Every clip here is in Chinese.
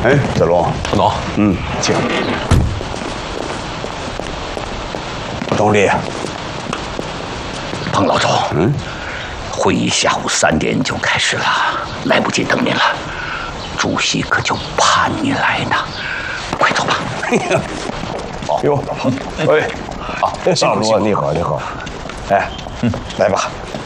哎，子龙， 彭总， 请。董理， 彭老总，会议下午3点就开始了，来不及等您了。主席可就盼你来呢，快走吧。 好哟，哎，好，大罗，你好，你好。哎，来吧。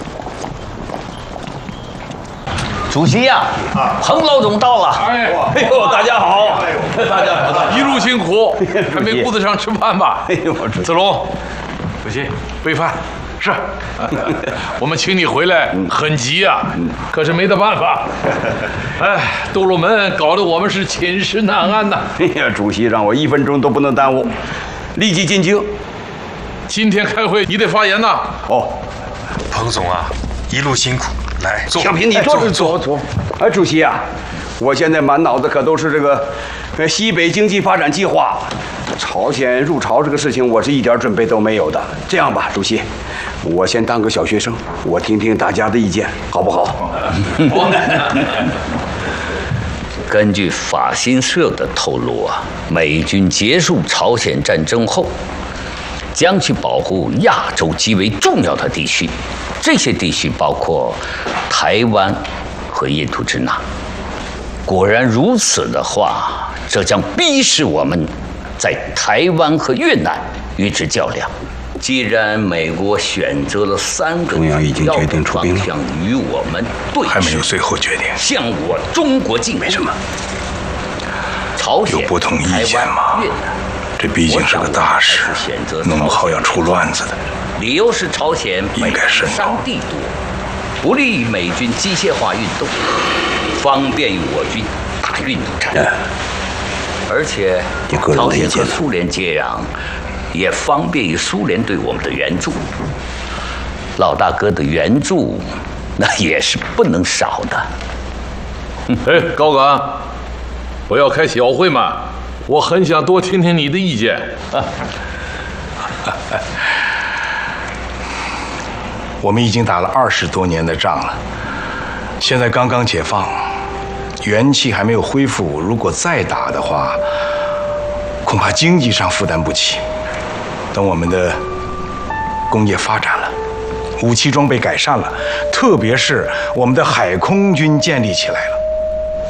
主席呀，彭老总到了。 哎呦，大家好， 大家好，一路辛苦，还没顾得上吃饭吧？ 哎呦， 子龙，主席备饭。是，我们请你回来很急呀，可是没得办法。哎，斗罗门搞得我们是寝食难安呐。 哎呀，主席让我1分钟都不能耽误，立即进京。 今天开会你得发言呐。 哦， 彭总啊，一路辛苦，来坐。 小平，你坐。哎，主席啊，我现在满脑子可都是这个西北经济发展计划。朝鲜入朝这个事情，我是一点准备都没有的。这样吧，主席，我先当个小学生，我听听大家的意见，好不好？ 根据法新社的透露啊，美军结束朝鲜战争后，将去保护亚洲极为重要的地区，这些地区包括台湾和印度支那。果然如此的话，这将逼使我们在台湾和越南与之较量。既然美国选择了3个中央已经决定出兵了， 方向与我们对峙， 还没有最后决定， 向我中国进攻。 为什么？ 朝鲜、 有不同意见吗？ 越南， 这毕竟是个大事，弄不好要出乱子的。 理由是朝鲜应该慎重， 地多，不利于美军机械化运动，方便于我军打运动战。而且朝鲜和苏联接壤，也方便于苏联对我们的援助。老大哥的援助，那也是不能少的。 哎，高岗，我要开小会嘛，我很想多听听你的意见。 我们已经打了20多年的仗了，现在刚刚解放，元气还没有恢复，如果再打的话，恐怕经济上负担不起。等我们的工业发展了，武器装备改善了，特别是我们的海空军建立起来了，